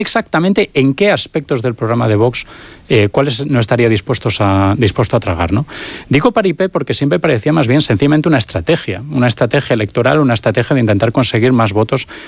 exactamente en qué aspectos del programa de Vox cuáles no estaría dispuesto a tragar, ¿no? Digo paripé porque siempre parecía más bien sencillamente una estrategia electoral, una estrategia de intentar conseguir más votos